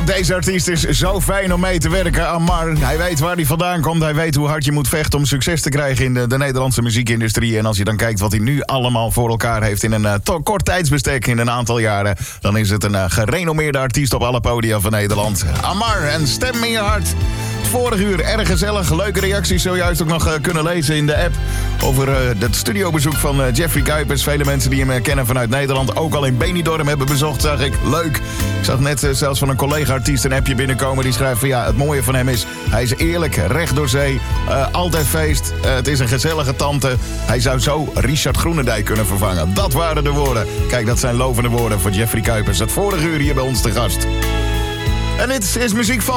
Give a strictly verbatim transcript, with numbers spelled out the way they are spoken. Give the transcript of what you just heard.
Deze artiest is zo fijn om mee te werken, Amar. Hij weet waar hij vandaan komt. Hij weet hoe hard je moet vechten om succes te krijgen in de, de Nederlandse muziekindustrie. En als je dan kijkt wat hij nu allemaal voor elkaar heeft in een uh, to- kort tijdsbestek in een aantal jaren, dan is het een uh, gerenommeerde artiest op alle podia van Nederland. Amar en Stem in je hart. Vorig uur erg gezellig. Leuke reacties zojuist ook nog uh, kunnen lezen in de app over uh, het studiobezoek van uh, Jeffrey Kuipers. Vele mensen die hem uh, kennen vanuit Nederland ook al in Benidorm hebben bezocht, zag ik. Leuk. Ik zag net uh, zelfs van een collega-artiest een appje binnenkomen die schrijft van ja, het mooie van hem is, hij is eerlijk, recht door zee, uh, altijd feest. Uh, het is een gezellige tante. Hij zou zo Richard Groenendijk kunnen vervangen. Dat waren de woorden. Kijk, dat zijn lovende woorden voor Jeffrey Kuipers. Het vorige uur hier bij ons te gast. En dit is muziek van